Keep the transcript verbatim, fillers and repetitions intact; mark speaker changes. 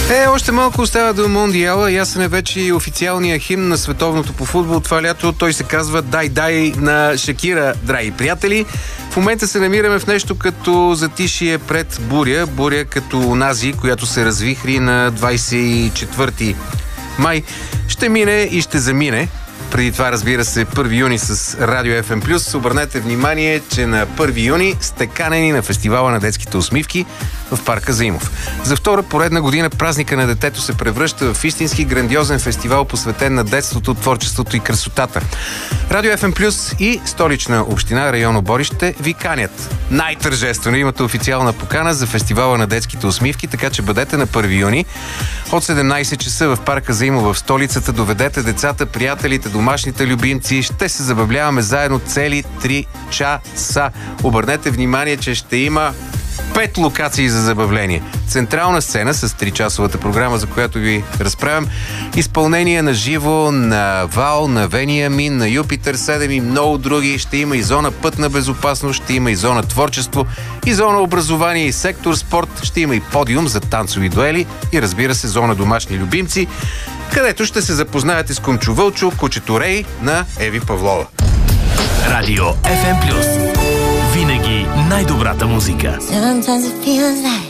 Speaker 1: Е, още малко остава до Мондиала. Ясен е вече и официалния химн на световното по футбол това лято. Той се казва "Дай, дай" на Шакира, драги приятели. В момента се намираме в нещо като затишие пред буря. Буря като онази, която се развихри на двадесет и четвърти май. Ще мине и ще замине. Преди това, разбира се, първи юни с Радио Еф Ем Плюс. Обърнете внимание, че на първи юни сте канени на фестивала на детските усмивки в парка Заимов. За втора поредна година празника на детето се превръща в истински грандиозен фестивал, посветен на детството, творчеството и красотата. Радио Еф Ем Плюс и Столична община, район Оборище ви канят. Най-тържествено имате официална покана за фестивала на детските усмивки, така че бъдете на първи юни. От седемнадесет часа в парка Заимов в столицата. Доведете децата, приятелите, домашните любимци. Ще се забавляваме заедно цели три часа. Обърнете внимание, че ще има пет локации за забавление. Централна сцена с тричасовата програма, за която ви разправям. Изпълнение на живо, на Вал, на Вениамин, на Юпитер седем и много други. Ще има и зона пътна безопасност, ще има и зона творчество, и зона образование, и сектор спорт. Ще има и подиум за танцови дуели и, разбира се, зона домашни любимци, където ще се запознаете с Кумчо Вълчо, кучето Рей на Еви Павлова.
Speaker 2: Радио Еф Ем Плюс. Винаги най-добрата музика.
Speaker 3: Sometimes it feels like